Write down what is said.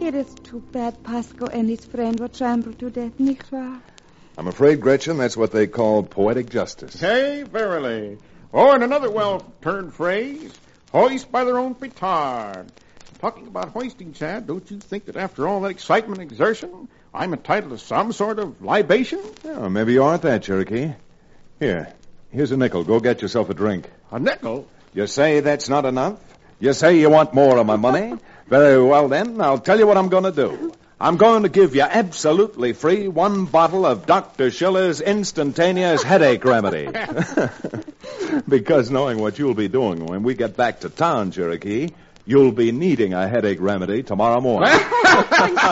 It is too bad Pasco and his friend were trampled to death, nicht wahr? I'm afraid, Gretchen, that's what they call poetic justice. Hey, verily. Or in another well-turned phrase, hoist by their own petard. Talking about hoisting, Chad, don't you think that after all that excitement and exertion, I'm entitled to some sort of libation? Oh, maybe you aren't that, Cherokee. Here's a nickel. Go get yourself a drink. A nickel? You say that's not enough? You say you want more of my money? Very well, then. I'll tell you what I'm going to do. I'm going to give you absolutely free 1 bottle of Dr. Schiller's instantaneous headache remedy. Because knowing what you'll be doing when we get back to town, Cherokee, you'll be needing a headache remedy tomorrow morning.